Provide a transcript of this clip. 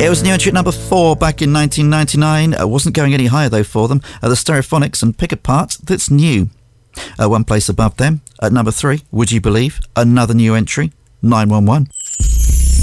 was new entry at number 4 back in 1999. Wasn't going any higher though for them. The Stereophonics and Pick Apart, That's New. One place above them, at number 3, Would You Believe? Another new entry, 911.